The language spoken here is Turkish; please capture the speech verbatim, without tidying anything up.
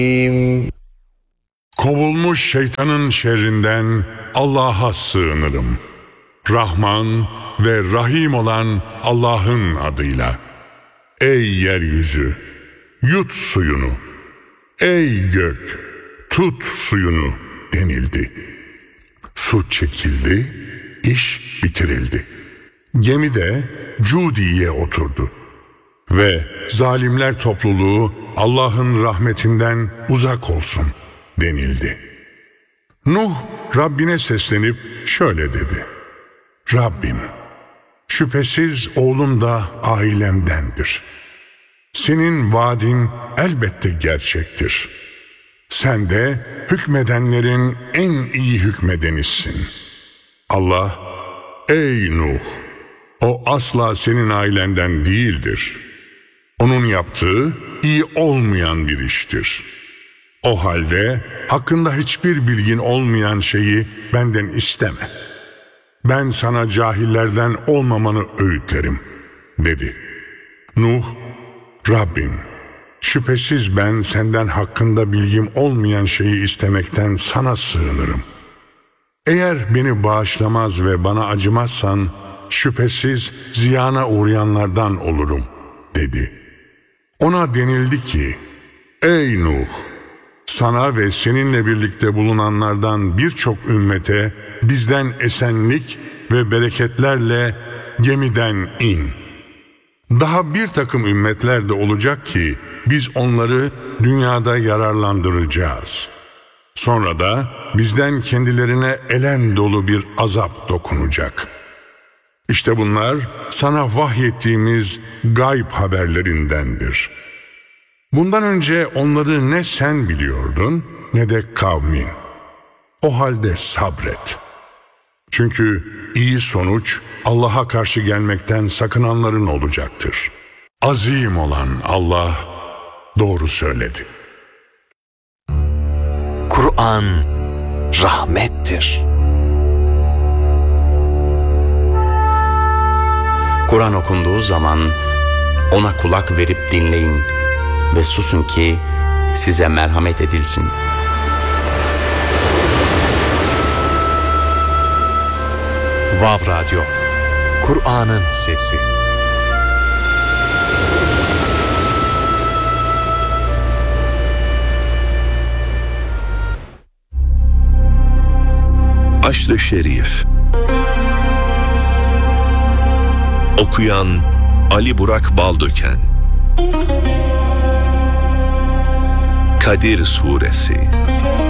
Kovulmuş şeytanın şerrinden Allah'a sığınırım. Rahman ve Rahim olan Allah'ın adıyla. Ey yeryüzü, yut suyunu. Ey gök, tut suyunu denildi. Su çekildi, iş bitirildi. Gemi de Cudi'ye oturdu. Ve zalimler topluluğu Allah'ın rahmetinden uzak olsun denildi. Nuh Rabbine seslenip şöyle dedi: Rabbim, şüphesiz oğlum da ailemdendir. Senin vaadin elbette gerçektir. Sen de hükmedenlerin en iyi hükmedenisin. Allah, ey Nuh, o asla senin ailenden değildir. Onun yaptığı iyi olmayan bir iştir. O halde hakkında hiçbir bilgin olmayan şeyi benden isteme. Ben sana cahillerden olmamanı öğütlerim, dedi. Nuh, Rabbim, şüphesiz ben senden hakkında bilgim olmayan şeyi istemekten sana sığınırım. Eğer beni bağışlamaz ve bana acımazsan, şüphesiz ziyana uğrayanlardan olurum, dedi. Ona denildi ki, ey Nuh, sana ve seninle birlikte bulunanlardan birçok ümmete bizden esenlik ve bereketlerle gemiden in. Daha bir takım ümmetler de olacak ki biz onları dünyada yararlandıracağız. Sonra da bizden kendilerine elem dolu bir azap dokunacak. İşte bunlar sana vahyettiğimiz gayb haberlerindendir. Bundan önce onları ne sen biliyordun ne de kavmin. O halde sabret. Çünkü iyi sonuç Allah'a karşı gelmekten sakınanların olacaktır. Azim olan Allah doğru söyledi. Kur'an rahmettir. Kur'an okunduğu zaman ona kulak verip dinleyin ve susun ki size merhamet edilsin. Vav Radyo, Kur'an'ın sesi. Aşr-ı Şerif. Okuyan Ali Burak Baldöken. Kadir Suresi.